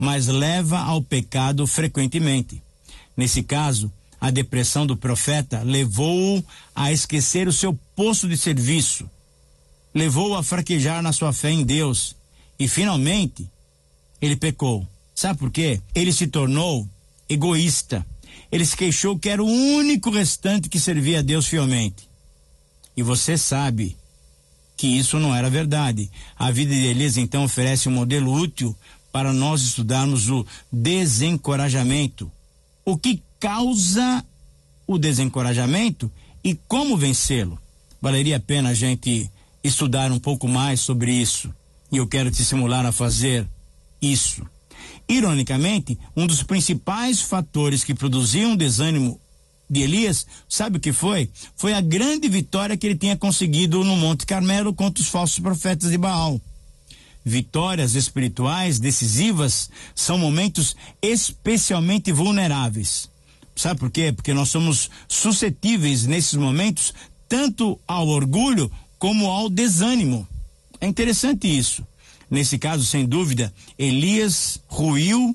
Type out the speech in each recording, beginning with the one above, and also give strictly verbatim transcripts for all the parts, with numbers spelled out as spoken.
mas leva ao pecado frequentemente. Nesse caso, a depressão do profeta levou-o a esquecer o seu posto de serviço, levou-o a fraquejar na sua fé em Deus e, finalmente, ele pecou. Sabe por quê? Ele se tornou egoísta. Ele se queixou que era o único restante que servia a Deus fielmente. E você sabe que isso não era verdade. A vida de Elias, então, oferece um modelo útil para nós estudarmos o desencorajamento. O que causa o desencorajamento e como vencê-lo? Valeria a pena a gente estudar um pouco mais sobre isso. E eu quero te estimular a fazer isso. Ironicamente, um dos principais fatores que produziam o desânimo de Elias, sabe o que foi? Foi a grande vitória que ele tinha conseguido no Monte Carmelo contra os falsos profetas de Baal. Vitórias espirituais decisivas são momentos especialmente vulneráveis. Sabe por quê? Porque nós somos suscetíveis nesses momentos tanto ao orgulho como ao desânimo. É interessante isso. Nesse caso, sem dúvida, Elias ruiu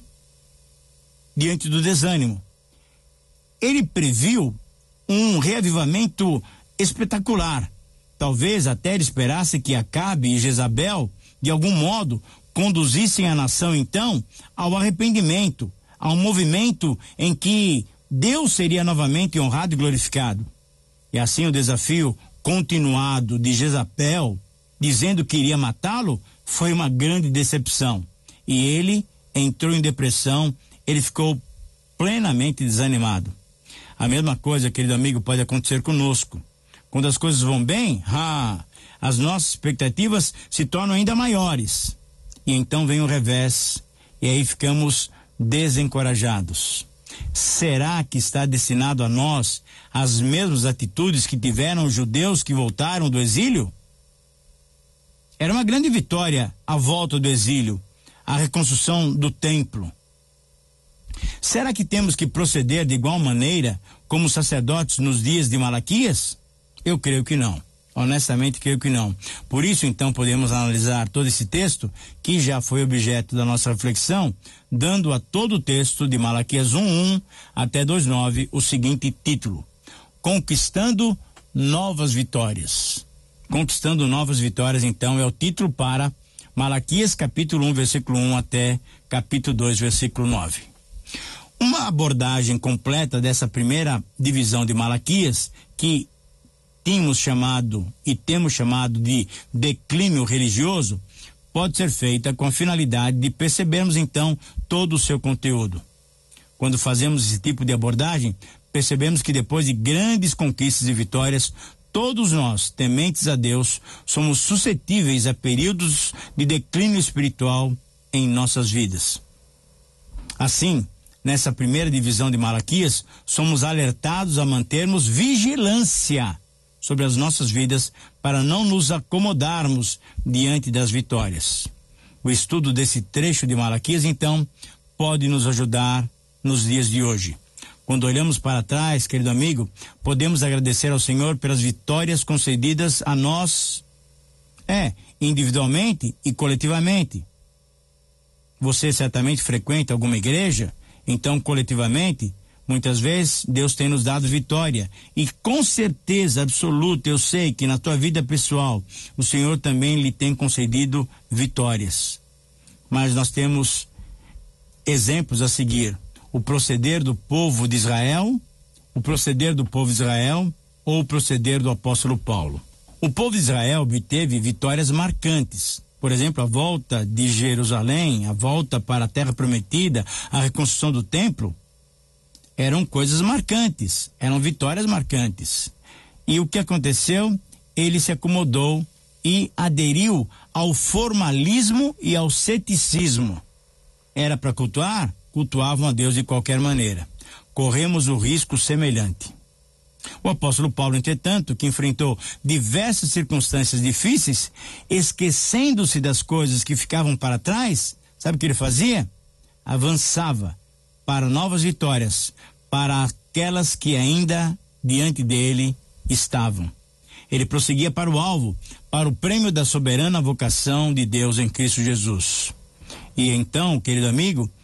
diante do desânimo. Ele previu um reavivamento espetacular. Talvez até ele esperasse que Acabe e Jezabel, de algum modo, conduzissem a nação, então, ao arrependimento, a um movimento em que Deus seria novamente honrado e glorificado. E assim o desafio continuado de Jezabel, dizendo que iria matá-lo, foi uma grande decepção. E ele entrou em depressão, ele ficou plenamente desanimado. A mesma coisa, querido amigo, pode acontecer conosco. Quando as coisas vão bem, ah, as nossas expectativas se tornam ainda maiores. E então vem o revés, e aí ficamos desencorajados. Será que está destinado a nós as mesmas atitudes que tiveram os judeus que voltaram do exílio? Era uma grande vitória a volta do exílio, a reconstrução do templo. Será que temos que proceder de igual maneira como sacerdotes nos dias de Malaquias? Eu creio que não. Honestamente, creio que não. Por isso, então, podemos analisar todo esse texto, que já foi objeto da nossa reflexão, dando a todo o texto de Malaquias um, um até dois, nove, o seguinte título: Conquistando Novas Vitórias. Conquistando Novas Vitórias, então, é o título para Malaquias, capítulo um, versículo um até capítulo dois, versículo nove. Uma abordagem completa dessa primeira divisão de Malaquias, que tínhamos chamado e temos chamado de declínio religioso, pode ser feita com a finalidade de percebermos então todo o seu conteúdo. Quando fazemos esse tipo de abordagem, percebemos que depois de grandes conquistas e vitórias, todos nós, tementes a Deus, somos suscetíveis a períodos de declínio espiritual em nossas vidas. Assim, nessa primeira divisão de Malaquias, somos alertados a mantermos vigilância sobre as nossas vidas para não nos acomodarmos diante das vitórias. O estudo desse trecho de Malaquias, então, pode nos ajudar nos dias de hoje. Quando olhamos para trás, querido amigo, podemos agradecer ao Senhor pelas vitórias concedidas a nós, é, individualmente e coletivamente. Você certamente frequenta alguma igreja, então coletivamente, muitas vezes Deus tem nos dado vitória, e com certeza absoluta eu sei que na tua vida pessoal o Senhor também lhe tem concedido vitórias. Mas nós temos exemplos a seguir: o proceder do povo de Israel, o proceder do povo de Israel ou o proceder do apóstolo Paulo. O povo de Israel obteve vitórias marcantes. Por exemplo, a volta de Jerusalém, a volta para a terra prometida, a reconstrução do templo, eram coisas marcantes, eram vitórias marcantes. E o que aconteceu? Ele se acomodou e aderiu ao formalismo e ao ceticismo. Era para cultuar? Cultuavam a Deus de qualquer maneira. Corremos o risco semelhante. O apóstolo Paulo, entretanto, que enfrentou diversas circunstâncias difíceis, esquecendo-se das coisas que ficavam para trás, sabe o que ele fazia? Avançava para novas vitórias, para aquelas que ainda diante dele estavam. Ele prosseguia para o alvo, para o prêmio da soberana vocação de Deus em Cristo Jesus. E então, querido amigo,